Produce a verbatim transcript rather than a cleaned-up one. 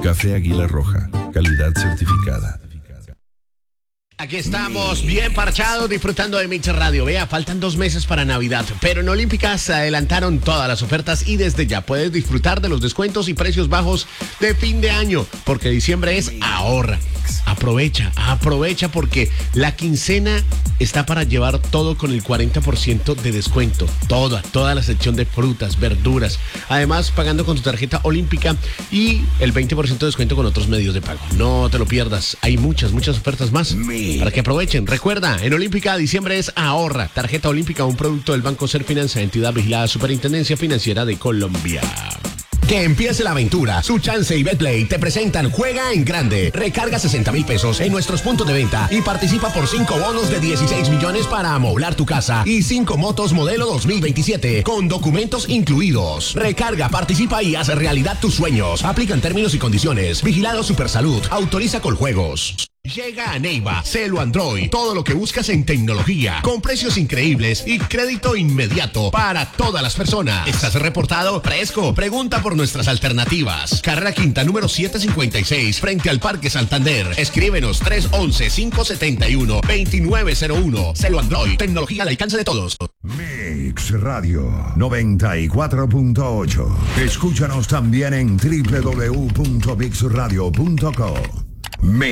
Café Águila Roja, calidad certificada. Aquí estamos, bien parchados, disfrutando de Mix Radio. Vea, faltan dos meses para Navidad, pero en Olímpica se adelantaron todas las ofertas y desde ya puedes disfrutar de los descuentos y precios bajos de fin de año, porque diciembre es ahorra. Aprovecha, aprovecha porque la quincena está para llevar todo con el cuarenta por ciento de descuento. Toda, toda la sección de frutas, verduras. Además, pagando con tu tarjeta Olímpica y el veinte por ciento de descuento con otros medios de pago. No te lo pierdas. Hay muchas, muchas ofertas más para que aprovechen. Recuerda, en Olímpica diciembre es ahorra. Tarjeta Olímpica, un producto del Banco Serfinanza, entidad vigilada Superintendencia Financiera de Colombia. Que empiece la aventura. Su Chance y Betplay te presentan Juega en Grande. Recarga sesenta mil pesos en nuestros puntos de venta y participa por cinco bonos de dieciséis millones para amoblar tu casa y cinco motos modelo dos mil veintisiete con documentos incluidos. Recarga, participa y haz realidad tus sueños. Aplican términos y condiciones. Vigilado Supersalud. Autoriza Coljuegos. Llega a Neiva, Celo Android, todo lo que buscas en tecnología, con precios increíbles y crédito inmediato para todas las personas. ¿Estás reportado? Fresco, pregunta por nuestras alternativas. Carrera Quinta, número setecientos cincuenta y seis, frente al Parque Santander. Escríbenos tres once, cinco setenta y uno, veintinueve cero uno. Celo Android, tecnología al alcance de todos. Mix Radio noventa y cuatro punto ocho. Escúchanos también en doble u doble u doble u punto mix radio punto com.